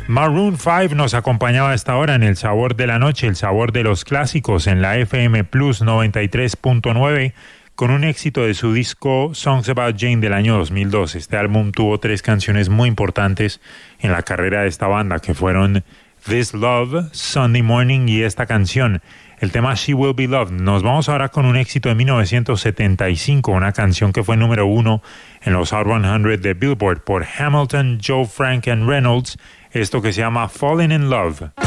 Maroon 5 nos acompañaba a esta hora en El Sabor de la Noche, el sabor de los clásicos en la FM Plus 93.9 con un éxito de su disco Songs About Jane del año 2002. Este álbum tuvo 3 canciones muy importantes en la carrera de esta banda que fueron This Love, Sunday Morning y esta canción, el tema She Will Be Loved. Nos vamos ahora con un éxito de 1975, una canción que fue número 1 en los Hot 100 de Billboard por Hamilton, Joe Frank and Reynolds, esto que se llama Falling in Love.